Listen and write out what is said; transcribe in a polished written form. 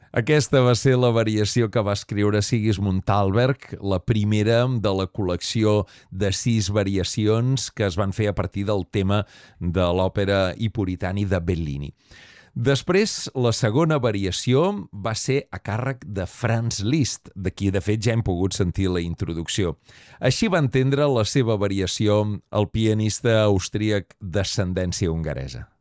Aquesta va ser la variació que va escriure Sigismund Thalberg, la primera de la col·lecció de 6 variacions que es van fer a partir del tema de l'òpera I Puritani de Bellini. Després, la segona variació va ser a càrrec de Franz Liszt, de qui de fet ja hem pogut sentir la introducció. Així va entendre la seva variació el pianista austríac d'ascendència hongaresa.